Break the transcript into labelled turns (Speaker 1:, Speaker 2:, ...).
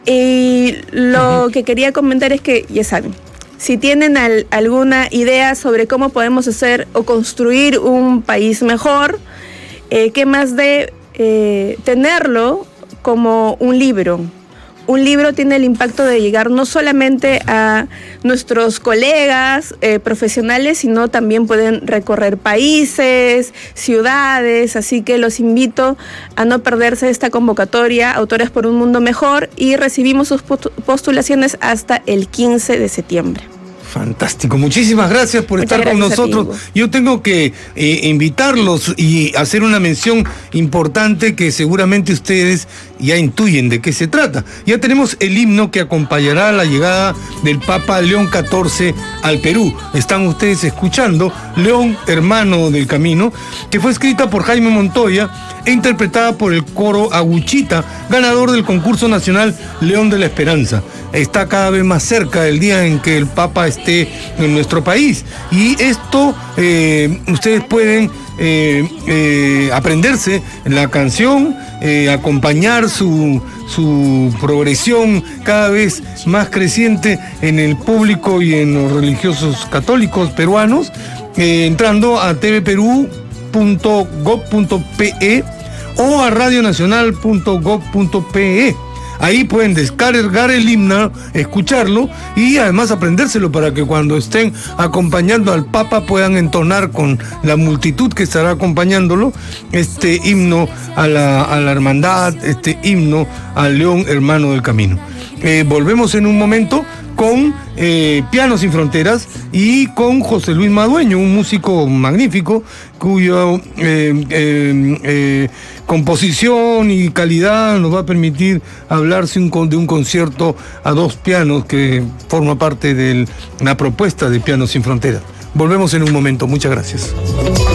Speaker 1: Y lo que quería comentar es que, ya saben, si tienen alguna idea sobre cómo podemos hacer o construir un país mejor, ¿qué más de tenerlo como un libro? Un libro tiene el impacto de llegar no solamente a nuestros colegas profesionales, sino también pueden recorrer países, ciudades, así que los invito a no perderse esta convocatoria, Autores por un Mundo Mejor, y recibimos sus postulaciones hasta el 15 de septiembre.
Speaker 2: Fantástico, muchísimas gracias por estar con nosotros. Yo tengo que invitarlos y hacer una mención importante que seguramente ustedes ya intuyen de qué se trata. Ya tenemos el himno que acompañará la llegada del Papa León XIV al Perú. Están ustedes escuchando León, hermano del camino, que fue escrita por Jaime Montoya e interpretada por el coro Aguchita, ganador del concurso nacional León de la Esperanza. Está cada vez más cerca el día en que el Papa esté en nuestro país. Y esto ustedes pueden aprenderse la canción, acompañar su progresión cada vez más creciente en el público y en los religiosos católicos peruanos, entrando a tvperú.gov.pe o a radionacional.gov.pe. Ahí pueden descargar el himno, escucharlo y además aprendérselo para que cuando estén acompañando al Papa puedan entonar con la multitud que estará acompañándolo este himno a la hermandad, este himno al León, hermano del camino. Volvemos en un momento con Piano Sin Fronteras y con José Luis Madueño, un músico magnífico cuya composición y calidad nos va a permitir hablar de un concierto a dos pianos que forma parte de la propuesta de Piano Sin Fronteras. Volvemos en un momento. Muchas gracias.